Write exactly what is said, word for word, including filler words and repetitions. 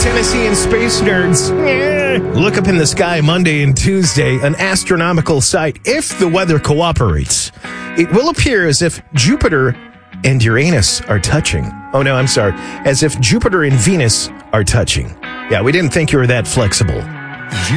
Tennessee and space nerds. Eh. Look up in the sky Monday and Tuesday, an astronomical sight. If the weather cooperates, it will appear as if Jupiter and Uranus are touching. Oh, no, I'm sorry. As if Jupiter and Venus are touching. Yeah, we didn't think you were that flexible.